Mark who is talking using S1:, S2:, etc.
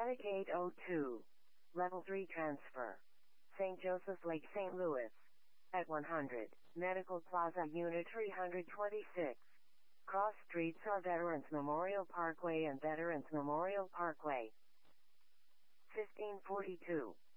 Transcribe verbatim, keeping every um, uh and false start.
S1: Medicaid oh two. Level three transfer. Saint Joseph's Lake, Saint Louis. At one hundred. Medical Plaza Unit three twenty-six. Cross streets are Veterans Memorial Parkway and Veterans Memorial Parkway. fifteen forty-two.